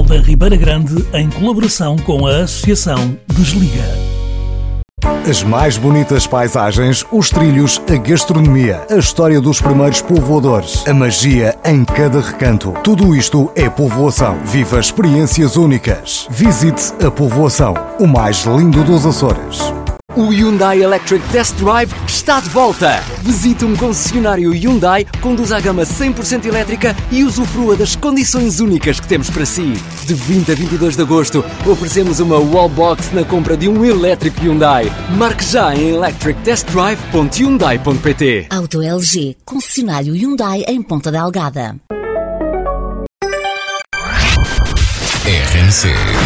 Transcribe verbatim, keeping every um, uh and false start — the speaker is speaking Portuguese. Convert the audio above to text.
da Ribeira Grande em colaboração com a Associação Desliga. As mais bonitas paisagens, os trilhos, a gastronomia, a história dos primeiros povoadores, a magia em cada recanto. Tudo isto é povoação. Viva experiências únicas. Visite a povoação, o mais lindo dos Açores. O Hyundai Electric Test Drive está de volta! Visite um concessionário Hyundai, conduza a gama cem por cento elétrica e usufrua das condições únicas que temos para si. De vinte a vinte e dois de agosto, oferecemos uma wallbox na compra de um elétrico Hyundai. Marque já em electric test drive ponto hyundai ponto pt. Auto L G, concessionário Hyundai em Ponta Delgada. R N C